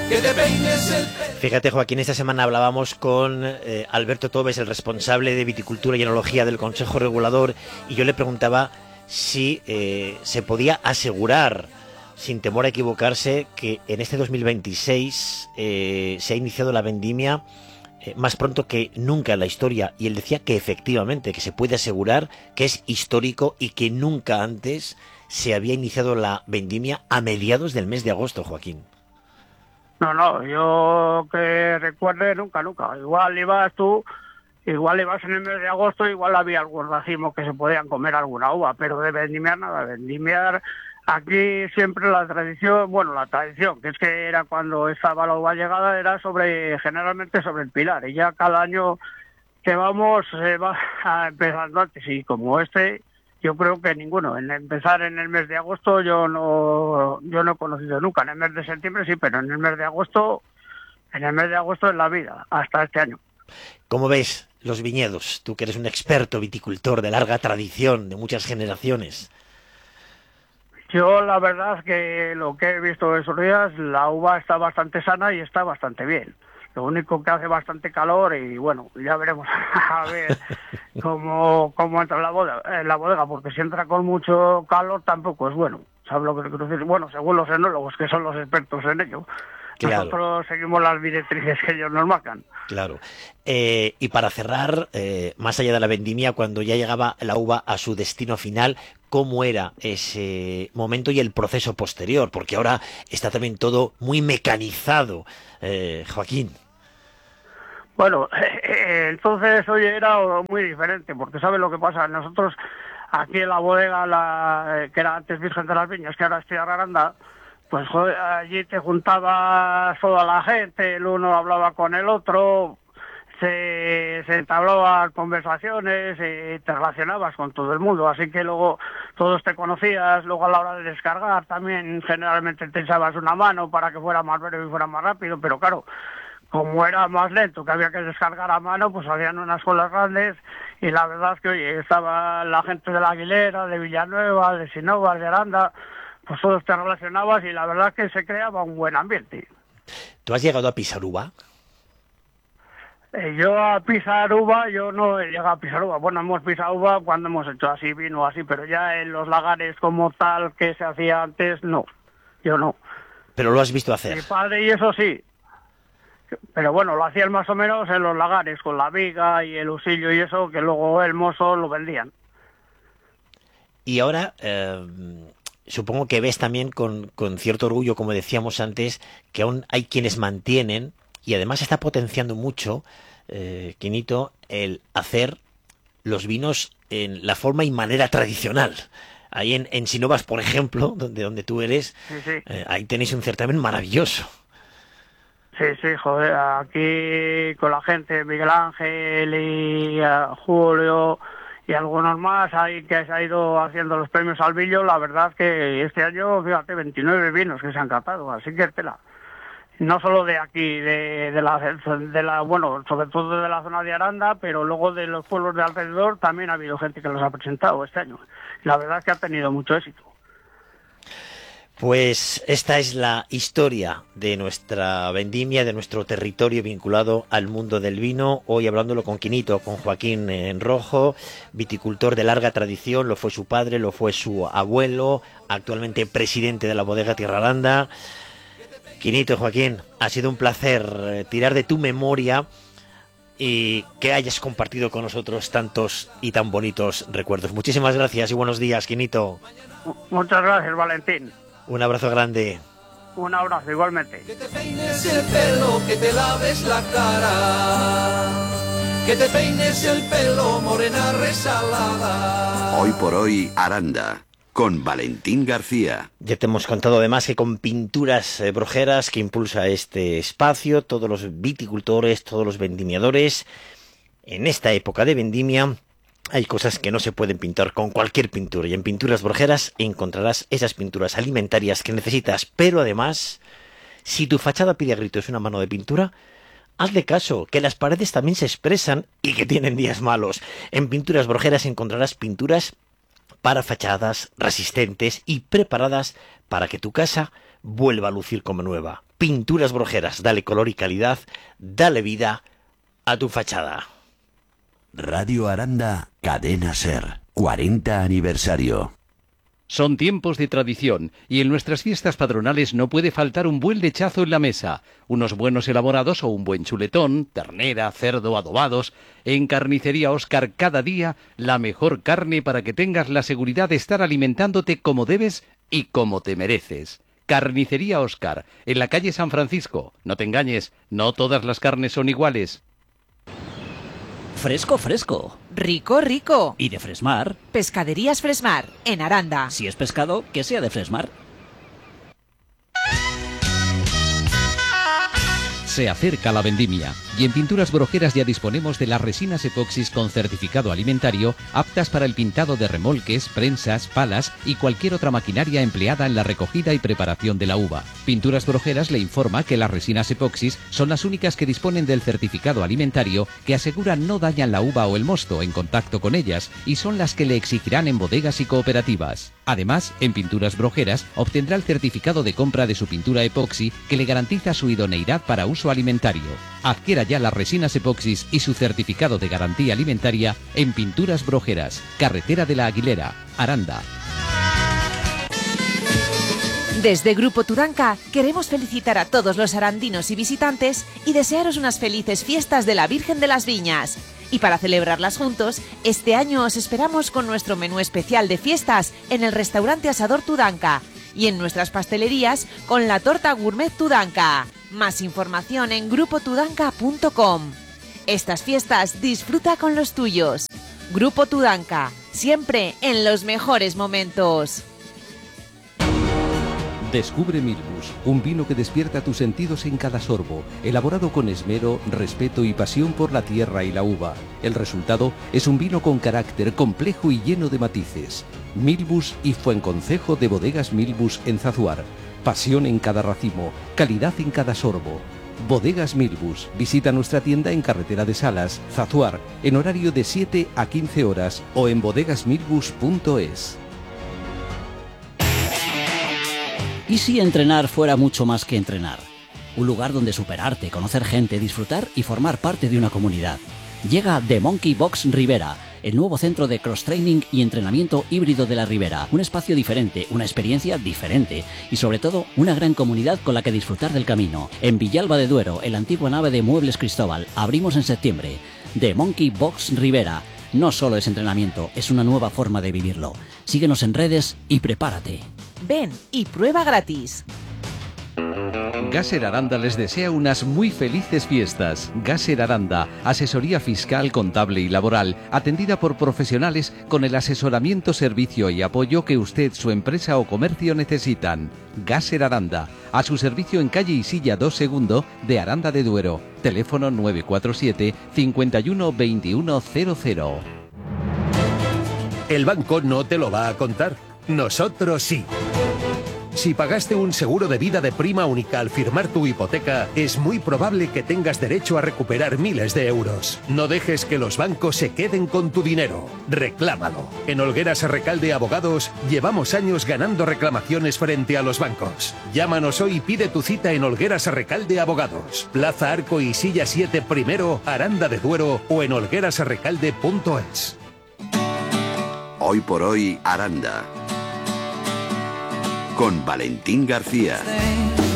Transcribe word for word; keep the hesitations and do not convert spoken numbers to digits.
que te peines el pelo. Fíjate, Joaquín, esta semana hablábamos con eh, Alberto Tobes, el responsable de Viticultura y Enología del Consejo Regulador, y yo le preguntaba si eh, se podía asegurar, sin temor a equivocarse, que en este dos mil veintiséis eh, se ha iniciado la vendimia eh, más pronto que nunca en la historia, y él decía que efectivamente, que se puede asegurar que es histórico y que nunca antes se había iniciado la vendimia a mediados del mes de agosto, Joaquín. No, no, yo que recuerde nunca, nunca. Igual ibas tú, igual ibas en el mes de agosto, igual había algún racimo que se podían comer alguna uva, pero de vendimiar nada, vendimiar aquí siempre la tradición, bueno, la tradición, que es que era cuando estaba la uva llegada, era sobre, generalmente sobre el Pilar, y ya cada año que vamos se va empezando antes, y como este, yo creo que ninguno. En empezar en el mes de agosto yo no yo no he conocido nunca. En el mes de septiembre sí, pero en el mes de agosto, en el mes de agosto en la vida, hasta este año. ¿Cómo ves los viñedos? Tú que eres un experto viticultor de larga tradición, de muchas generaciones. Yo la verdad es que lo que he visto esos días, la uva está bastante sana y está bastante bien. Lo único que hace bastante calor y bueno, ya veremos a ver cómo, cómo entra en la bodega, en la bodega, porque si entra con mucho calor tampoco es bueno. ¿Sabes lo que quiero decir? Bueno, según los enólogos, que son los expertos en ello. Claro. Nosotros seguimos las directrices que ellos nos marcan. Claro. Eh, y para cerrar, eh, más allá de la vendimia, cuando ya llegaba la uva a su destino final, ¿cómo era ese momento y el proceso posterior? Porque ahora está también todo muy mecanizado, eh, Joaquín. Bueno, eh, entonces hoy era muy diferente, porque ¿sabes lo que pasa? Nosotros aquí en la bodega, la, eh, que era antes Virgen de las Viñas, que ahora es Tierra Aranda, pues joder, allí te juntabas toda la gente, el uno hablaba con el otro, se, se entablaban conversaciones y te relacionabas con todo el mundo, así que luego todos te conocías, luego a la hora de descargar también generalmente te echabas una mano para que fuera más breve y fuera más rápido, pero claro, como era más lento, que había que descargar a mano, pues habían unas colas grandes y la verdad es que, oye, estaba la gente de la Aguilera, de Villanueva, de Sinova, de Aranda, pues todos te relacionabas y la verdad es que se creaba un buen ambiente. ¿Tú has llegado a pisar uva? Eh, yo a pisar uva, yo no he llegado a pisar uva. Bueno, hemos pisado uva cuando hemos hecho así vino así, pero ya en los lagares como tal que se hacía antes, no, yo no. ¿Pero lo has visto hacer? Mi padre y eso sí. Pero bueno, lo hacían más o menos en los lagares, con la viga y el usillo y eso, que luego el mozo lo vendían. Y ahora, eh, supongo que ves también con, con cierto orgullo, como decíamos antes, que aún hay quienes mantienen, y además está potenciando mucho, eh, Quinito, el hacer los vinos en la forma y manera tradicional. Ahí en, en Sinovas, por ejemplo, donde, donde tú eres, sí, sí. Eh, ahí tenéis un certamen maravilloso. Sí, sí, joder, aquí con la gente, Miguel Ángel y uh, Julio y algunos más, ahí que se ha ido haciendo los premios al Billo, la verdad que este año, fíjate, veintinueve vinos que se han catado, así que tela. No solo de aquí, de, de, la, de la, bueno, sobre todo de la zona de Aranda, pero luego de los pueblos de alrededor también ha habido gente que los ha presentado este año. La verdad es que ha tenido mucho éxito. Pues esta es la historia de nuestra vendimia, de nuestro territorio vinculado al mundo del vino. Hoy hablándolo con Quinito, con Joaquín en Rojo, viticultor de larga tradición, lo fue su padre, lo fue su abuelo, actualmente presidente de la bodega Tierra Aranda. Quinito, Joaquín, ha sido un placer tirar de tu memoria y que hayas compartido con nosotros tantos y tan bonitos recuerdos. Muchísimas gracias y buenos días, Quinito. Muchas gracias, Valentín. Un abrazo grande. Un abrazo, igualmente. Que te peines el pelo, que te laves la cara, que te peines el pelo, morena resalada. Hoy por hoy, Aranda, con Valentín García. Ya te hemos contado además que con Pinturas eh, Brojeras, que impulsa este espacio, todos los viticultores, todos los vendimiadores, en esta época de vendimia, hay cosas que no se pueden pintar con cualquier pintura, y en Pinturas Brojeras encontrarás esas pinturas alimentarias que necesitas, pero además, si tu fachada pide a gritos una mano de pintura, hazle caso, que las paredes también se expresan y que tienen días malos. En Pinturas Brojeras encontrarás pinturas para fachadas resistentes y preparadas para que tu casa vuelva a lucir como nueva. Pinturas Brojeras, dale color y calidad, dale vida a tu fachada. Radio Aranda, Cadena Ser, cuarenta aniversario. Son tiempos de tradición y en nuestras fiestas patronales no puede faltar un buen lechazo en la mesa, unos buenos elaborados o un buen chuletón, ternera, cerdo, adobados. En Carnicería Óscar cada día la mejor carne para que tengas la seguridad de estar alimentándote como debes y como te mereces. Carnicería Óscar, en la calle San Francisco. No te engañes, no todas las carnes son iguales. Fresco, fresco. Rico, rico. ¿Y de Fresmar? Pescaderías Fresmar, en Aranda. Si es pescado, que sea de Fresmar. Se acerca la vendimia y en Pinturas Brojeras ya disponemos de las resinas epoxis con certificado alimentario aptas para el pintado de remolques, prensas, palas y cualquier otra maquinaria empleada en la recogida y preparación de la uva. Pinturas Brojeras le informa que las resinas epoxis son las únicas que disponen del certificado alimentario que aseguran no dañan la uva o el mosto en contacto con ellas y son las que le exigirán en bodegas y cooperativas. Además, en Pinturas Brojeras obtendrá el certificado de compra de su pintura epoxi que le garantiza su idoneidad para uso alimentario. Adquiera ya las resinas epoxis y su certificado de garantía alimentaria en Pinturas Brojeras, Carretera de la Aguilera, Aranda. Desde Grupo Tudanca queremos felicitar a todos los arandinos y visitantes y desearos unas felices fiestas de la Virgen de las Viñas. Y para celebrarlas juntos, este año os esperamos con nuestro menú especial de fiestas en el restaurante Asador Tudanca y en nuestras pastelerías con la torta gourmet Tudanca. Más información en grupo tudanca punto com. Estas fiestas disfruta con los tuyos. Grupo Tudanca, siempre en los mejores momentos. Descubre Milbus, un vino que despierta tus sentidos en cada sorbo, elaborado con esmero, respeto y pasión por la tierra y la uva. El resultado es un vino con carácter complejo y lleno de matices. Milbus y Fuenconcejo de Bodegas Milbus en Zazuar. Pasión en cada racimo, calidad en cada sorbo. Bodegas Milbus. Visita nuestra tienda en Carretera de Salas, Zazuar, en horario de siete a quince horas o en bodegas milbus punto es. ¿Y si entrenar fuera mucho más que entrenar? Un lugar donde superarte, conocer gente, disfrutar y formar parte de una comunidad. Llega The Monkey Box Ribera, el nuevo centro de cross-training y entrenamiento híbrido de la Ribera. Un espacio diferente, una experiencia diferente y sobre todo una gran comunidad con la que disfrutar del camino. En Villalba de Duero, en la antigua nave de Muebles Cristóbal, abrimos en septiembre. The Monkey Box Ribera. No solo es entrenamiento, es una nueva forma de vivirlo. Síguenos en redes y prepárate. Ven y prueba gratis. Gaser Aranda les desea unas muy felices fiestas. Gaser Aranda, asesoría fiscal, contable y laboral, atendida por profesionales con el asesoramiento, servicio y apoyo que usted, su empresa o comercio necesitan. Gaser Aranda, a su servicio en calle Isilla dos segundo de Aranda de Duero. Teléfono nueve cuatro siete, cinco uno, dos uno cero cero. El banco no te lo va a contar. Nosotros sí. Si pagaste un seguro de vida de prima única al firmar tu hipoteca, es muy probable que tengas derecho a recuperar miles de euros. No dejes que los bancos se queden con tu dinero. Reclámalo. En Olgueras Recalde Abogados llevamos años ganando reclamaciones frente a los bancos. Llámanos hoy y pide tu cita en Olgueras Recalde Abogados. Plaza Arco y Silla siete primero, Aranda de Duero o en olgueras recalde punto es. Hoy por hoy, Aranda. Con Valentín García.